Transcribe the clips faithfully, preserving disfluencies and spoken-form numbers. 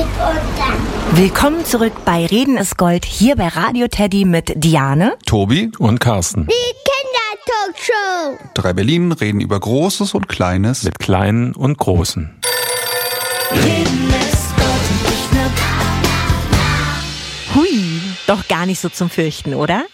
geht unter. Willkommen zurück bei Reden ist Gold, hier bei Radio Teddy mit Diane, Tobi und Carsten. Die Kindertalkshow. Drei Berlin reden über Großes und Kleines. Mit Kleinen und Großen. Reden ist Gold und ich ne... Hui, doch gar nicht so zum Fürchten, oder?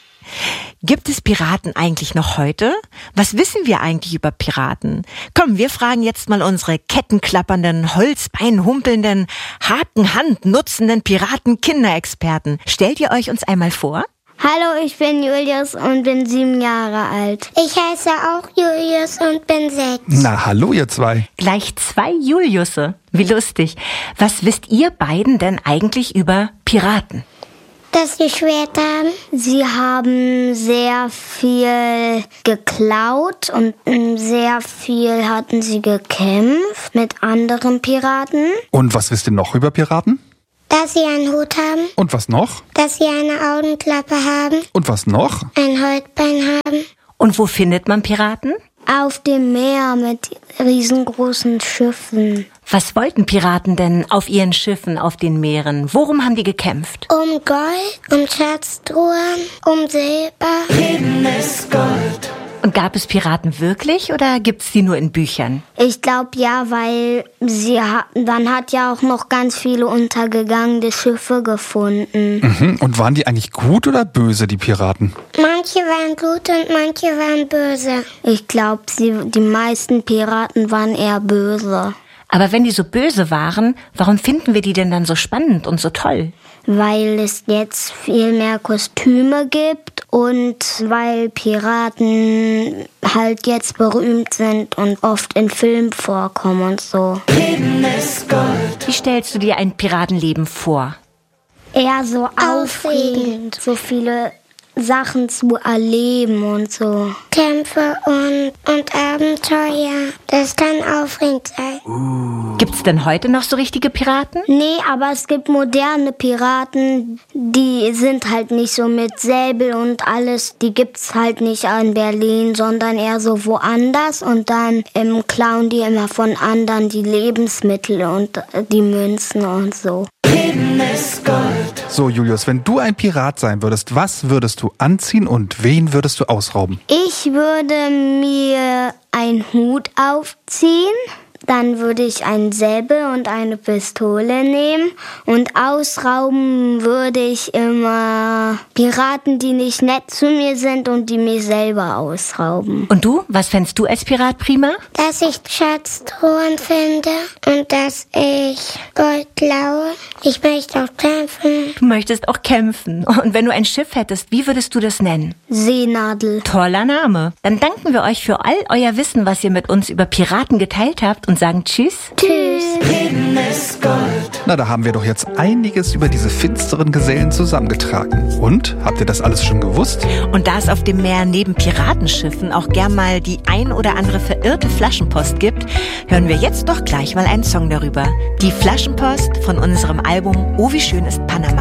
Gibt es Piraten eigentlich noch heute? Was wissen wir eigentlich über Piraten? Komm, wir fragen jetzt mal unsere kettenklappernden, holzbeinhumpelnden, Hakenhand nutzenden Piraten-Kinderexperten. Stellt ihr euch uns einmal vor? Hallo, ich bin Julius und bin sieben Jahre alt. Ich heiße auch Julius und bin sechs. Na, hallo ihr zwei. Gleich zwei Juliusse. Wie lustig. Was wisst ihr beiden denn eigentlich über Piraten? Dass sie Schwerter haben. Sie haben sehr viel geklaut und sehr viel hatten sie gekämpft mit anderen Piraten. Und was wisst ihr noch über Piraten? Dass sie einen Hut haben. Und was noch? Dass sie eine Augenklappe haben. Und was noch? Ein Holzbein haben. Und wo findet man Piraten? Auf dem Meer mit riesengroßen Schiffen. Was wollten Piraten denn auf ihren Schiffen auf den Meeren? Worum haben die gekämpft? Um Gold, um Schatztruhen, um Silber. Reden ist Gold. Und gab es Piraten wirklich oder gibt's die nur in Büchern? Ich glaube ja, weil sie ha- dann hat ja auch noch ganz viele untergegangene Schiffe gefunden. Mhm. Und waren die eigentlich gut oder böse, die Piraten? Manche waren gut und manche waren böse. Ich glaube, die meisten Piraten waren eher böse. Aber wenn die so böse waren, warum finden wir die denn dann so spannend und so toll? Weil es jetzt viel mehr Kostüme gibt und weil Piraten halt jetzt berühmt sind und oft in Filmen vorkommen und so. Reden ist Gold. Wie stellst du dir ein Piratenleben vor? Eher so aufregend, so viele Sachen zu erleben und so. Kämpfe und, und Abenteuer. Das kann aufregend sein. Uh. Gibt's denn heute noch so richtige Piraten? Nee, aber es gibt moderne Piraten, die sind halt nicht so mit Säbel und alles. Die gibt's halt nicht in Berlin, sondern eher so woanders. Und dann ähm, klauen die immer von anderen die Lebensmittel und die Münzen und so. Reden ist Gold. So, Julius, wenn du ein Pirat sein würdest, was würdest du anziehen und wen würdest du ausrauben? Ich würde mir einen Hut aufziehen. Dann würde ich einen Säbel und eine Pistole nehmen und ausrauben würde ich immer Piraten, die nicht nett zu mir sind und die mich selber ausrauben. Und du? Was fändest du als Pirat prima? Dass ich Schatztruhen finde und dass ich Gold klaue. Ich möchte auch kämpfen. Du möchtest auch kämpfen. Und wenn du ein Schiff hättest, wie würdest du das nennen? Seenadel. Toller Name. Dann danken wir euch für all euer Wissen, was ihr mit uns über Piraten geteilt habt und sagen Tschüss. Tschüss. Reden ist Gold. Na, da haben wir doch jetzt einiges über diese finsteren Gesellen zusammengetragen. Und? Habt ihr das alles schon gewusst? Und da es auf dem Meer neben Piratenschiffen auch gern mal die ein oder andere verirrte Flaschenpost gibt, hören wir jetzt doch gleich mal einen Song darüber. Die Flaschenpost von unserem Album Oh, wie schön ist Panama.